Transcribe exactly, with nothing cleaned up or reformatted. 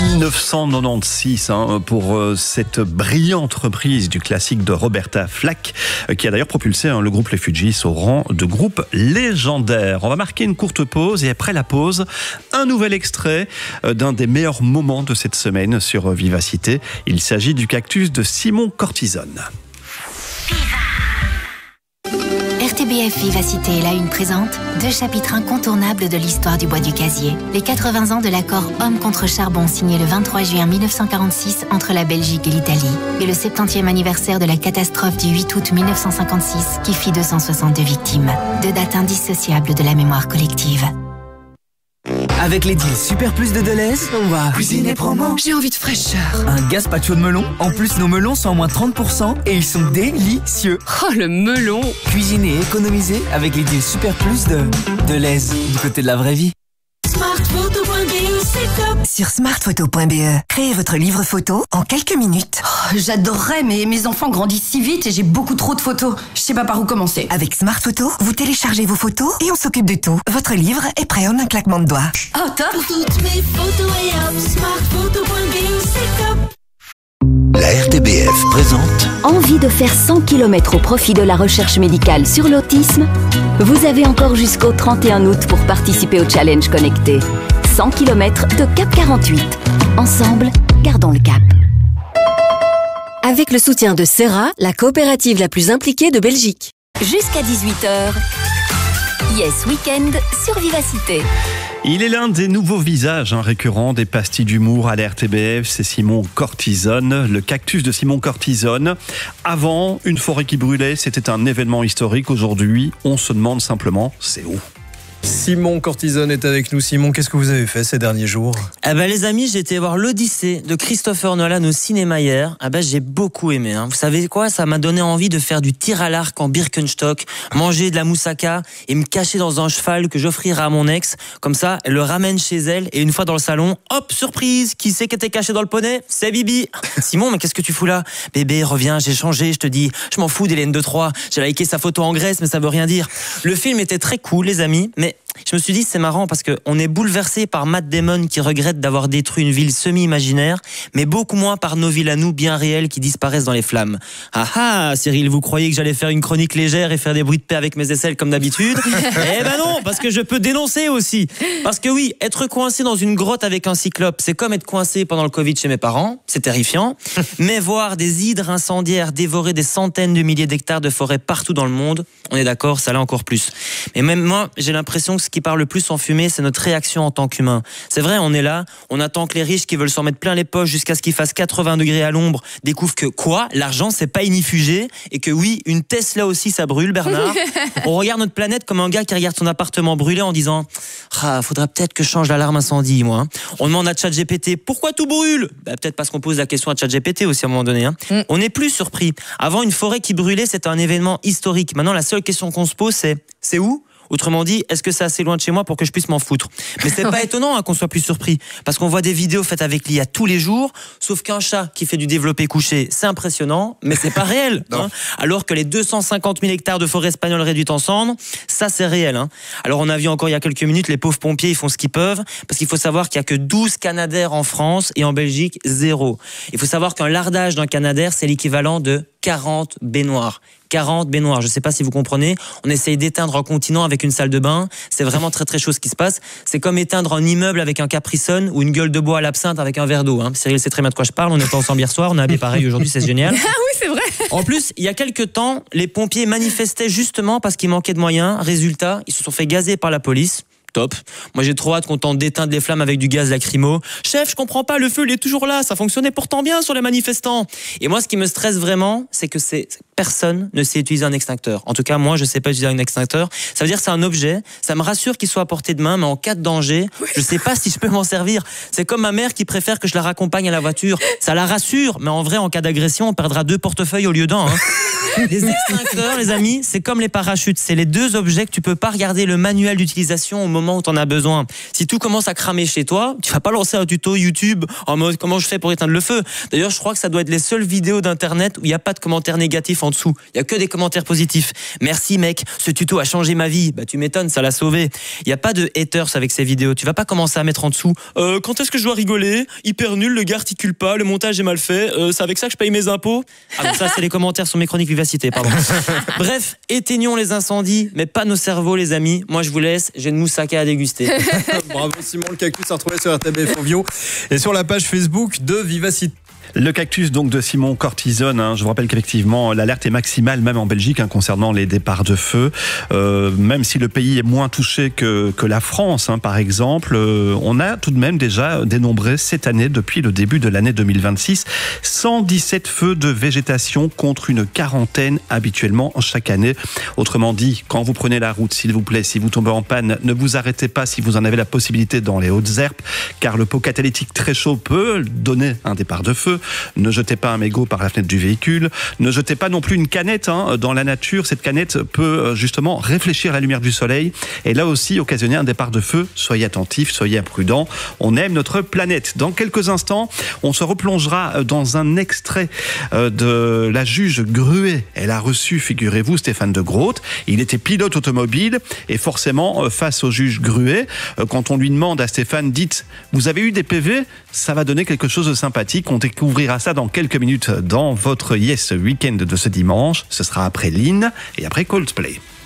mille neuf cent quatre-vingt-seize hein, pour euh, cette brillante reprise du classique de Roberta Flack euh, qui a d'ailleurs propulsé hein, le groupe Les Fugees au rang de groupe légendaire. On va marquer une courte pause et après la pause, un nouvel extrait euh, d'un des meilleurs moments de cette semaine sur Vivacité. Il s'agit du Cactus de Simon Cortisone. R T B F Vivacité est là une présente, deux chapitres incontournables de l'histoire du bois du casier. Les quatre-vingts ans de l'accord Homme contre charbon signé le vingt-trois juin mille neuf cent quarante-six entre la Belgique et l'Italie. Et le septantième anniversaire de la catastrophe du huit août mille neuf cent cinquante-six qui fit deux cent soixante-deux victimes. Deux dates indissociables de la mémoire collective. Avec les deals Super Plus de Deleuze, on va cuisiner promo. J'ai envie de fraîcheur. Un gazpacho de melon. En plus, nos melons sont à moins trente pour cent et ils sont délicieux. Oh, le melon. Cuisiner et économiser avec les deals Super Plus de Deleuze, du côté de la vraie vie. Smartphoto point b e, c'est top. Sur smartphoto point b e, créez votre livre photo en quelques minutes. Oh, j'adorerais, mais mes enfants grandissent si vite et j'ai beaucoup trop de photos. Je sais pas par où commencer. Avec Smartphoto, vous téléchargez vos photos et on s'occupe de tout. Votre livre est prêt en un claquement de doigts. Oh, top. Pour toutes mes photos et hop, smartphoto point b e, c'est top. La R T B F présente. Envie de faire cent kilomètres au profit de la recherche médicale sur l'autisme? Vous avez encore jusqu'au trente et un août pour participer au challenge connecté. cent kilomètres de Cap quarante-huit. Ensemble, gardons le cap. Avec le soutien de Serra, la coopérative la plus impliquée de Belgique. Jusqu'à dix-huit heures. Yes Weekend sur Vivacité. Il est l'un des nouveaux visages hein, récurrents des pastilles d'humour à la R T B F, c'est Simon Cortisone, le Cactus de Simon Cortisone. Avant, une forêt qui brûlait, c'était un événement historique. Aujourd'hui, on se demande simplement, c'est où ? Simon Cortisone est avec nous. Simon, qu'est-ce que vous avez fait ces derniers jours ? Eh ben les amis, j'ai été voir l'Odyssée de Christopher Nolan au cinéma hier. Ah ben j'ai beaucoup aimé. Hein. Vous savez quoi ? Ça m'a donné envie de faire du tir à l'arc en Birkenstock, manger de la moussaka et me cacher dans un cheval que j'offrirai à mon ex. Comme ça, elle le ramène chez elle et une fois dans le salon, hop, surprise, qui c'est qui était caché dans le poney ? C'est Bibi. Simon, mais qu'est-ce que tu fous là ? Bébé, reviens, j'ai changé, je te dis. Je m'en fous d'Hélène de Troyes. J'ai liké sa photo en Grèce, mais ça veut rien dire. Le film était très cool, les amis, mais je me suis dit c'est marrant parce qu'on est bouleversé par Matt Damon qui regrette d'avoir détruit une ville semi-imaginaire, mais beaucoup moins par nos villes à nous bien réelles qui disparaissent dans les flammes. Ah ah, Cyril, vous croyez que j'allais faire une chronique légère et faire des bruits de paix avec mes aisselles comme d'habitude ? Eh ben non, parce que je peux dénoncer aussi. Parce que oui, être coincé dans une grotte avec un cyclope, c'est comme être coincé pendant le Covid chez mes parents, c'est terrifiant. Mais voir des hydres incendiaires dévorer des centaines de milliers d'hectares de forêt partout dans le monde, on est d'accord, ça l'est encore plus. Mais même moi, j'ai l'impression que ce qui parle le plus en fumée, c'est notre réaction en tant qu'humain. C'est vrai, on est là, on attend que les riches qui veulent s'en mettre plein les poches jusqu'à ce qu'il fasse quatre-vingts degrés à l'ombre découvrent que quoi ? L'argent, c'est pas inifugé et que oui, une Tesla aussi, ça brûle, Bernard. On regarde notre planète comme un gars qui regarde son appartement brûler en disant « Ah, faudrait peut-être que je change l'alarme incendie, moi. » On demande à ChatGPT « Pourquoi tout brûle ?» Bah, peut-être parce qu'on pose la question à ChatGPT aussi à un moment donné. Hein. Mm. On n'est plus surpris. Avant, une forêt qui brûlait, c'était un événement historique. Maintenant, la seule question qu'on se pose, c'est « C'est où ?» Autrement dit, est-ce que c'est assez loin de chez moi pour que je puisse m'en foutre ? Mais c'est pas étonnant hein, qu'on soit plus surpris, parce qu'on voit des vidéos faites avec l'I A tous les jours, sauf qu'un chat qui fait du développé couché, c'est impressionnant, mais c'est pas réel. Hein, alors que les deux cent cinquante mille hectares de forêt espagnole réduite en cendres, ça c'est réel. Hein. Alors on a vu encore il y a quelques minutes, les pauvres pompiers, ils font ce qu'ils peuvent, parce qu'il faut savoir qu'il y a que douze canadaires en France et en Belgique, zéro. Il faut savoir qu'un lardage d'un canadaire, c'est l'équivalent de quarante baignoires. quarante baignoires, je ne sais pas si vous comprenez. On essaye d'éteindre un continent avec une salle de bain. C'est vraiment très très chaud ce qui se passe. C'est comme éteindre un immeuble avec un Capri-Sun ou une gueule de bois à l'absinthe avec un verre d'eau. Hein. Cyril sait très bien de quoi je parle. On était ensemble hier soir, on a habillé pareil aujourd'hui, c'est génial. Ah oui, c'est vrai. En plus, il y a quelques temps, les pompiers manifestaient justement parce qu'il manquait de moyens. Résultat, ils se sont fait gazer par la police. Top. Moi j'ai trop hâte qu'on tente d'éteindre les flammes avec du gaz lacrymo. Chef, je comprends pas, le feu il est toujours là, ça fonctionnait pourtant bien sur les manifestants. Et moi ce qui me stresse vraiment, c'est que c'est personne ne sait utiliser un extincteur. En tout cas, moi je sais pas utiliser un extincteur. Ça veut dire que c'est un objet, ça me rassure qu'il soit à portée de main, mais en cas de danger, je sais pas si je peux m'en servir. C'est comme ma mère qui préfère que je la raccompagne à la voiture. Ça la rassure, mais en vrai en cas d'agression, on perdra deux portefeuilles au lieu d'un. Hein. Les extincteurs, les amis, c'est comme les parachutes, c'est les deux objets que tu peux pas regarder le manuel d'utilisation au moment moment où t'en as besoin. Si tout commence à cramer chez toi, tu vas pas lancer un tuto YouTube en mode comment je fais pour éteindre le feu. D'ailleurs, je crois que ça doit être les seules vidéos d'internet où il n'y a pas de commentaires négatifs en dessous. Il y a que des commentaires positifs. Merci mec, ce tuto a changé ma vie. Bah tu m'étonnes, ça l'a sauvé. Il n'y a pas de haters avec ces vidéos. Tu vas pas commencer à mettre en dessous. Euh, quand est-ce que je dois rigoler? Hyper nul, le gars articule pas, le montage est mal fait. Euh, c'est avec ça que je paye mes impôts. Ah donc ça c'est les commentaires sur mes chroniques Vivacité, pardon. Bref, éteignons les incendies, mais pas nos cerveaux les amis. Moi je vous laisse, j'ai une moussaka à déguster. Bravo Simon, le cactus à retrouver sur R T B F Ovio et sur la page Facebook de Vivacité. Le cactus donc de Simon Cortisone, hein, je vous rappelle qu'effectivement l'alerte est maximale même en Belgique hein, concernant les départs de feu, euh, même si le pays est moins touché que, que la France hein, par exemple, euh, on a tout de même déjà dénombré cette année depuis le début de l'année deux mille vingt-six cent dix-sept feux de végétation contre une quarantaine habituellement chaque année. Autrement dit, quand vous prenez la route, s'il vous plaît, si vous tombez en panne, ne vous arrêtez pas si vous en avez la possibilité dans les hautes herbes, car le pot catalytique très chaud peut donner un départ de feu. Ne jetez pas un mégot par la fenêtre du véhicule. Ne jetez pas non plus une canette hein, dans la nature. Cette canette peut justement réfléchir la lumière du soleil et là aussi occasionner un départ de feu. Soyez attentifs, soyez imprudents. On aime notre planète. Dans quelques instants, on se replongera dans un extrait de la juge Gruet. Elle a reçu, figurez-vous, Stéphane de Groot. Il était pilote automobile et forcément, face au juge Gruet, quand on lui demande à Stéphane, dites, vous avez eu des P V? Ça va donner quelque chose de sympathique. On découvrira ça dans quelques minutes dans votre Yes Weekend de ce dimanche. Ce sera après Lynn et après Coldplay.